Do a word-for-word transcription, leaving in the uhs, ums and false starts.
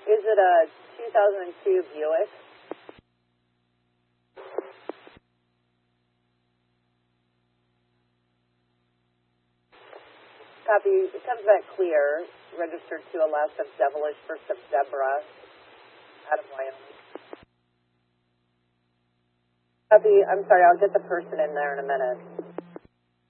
Is it a two thousand two Buick? Copy. It comes back clear. Registered to a last of Devilish, first of Deborah, out of Wyoming. Copy. I'm sorry. I'll get the person in there in a minute.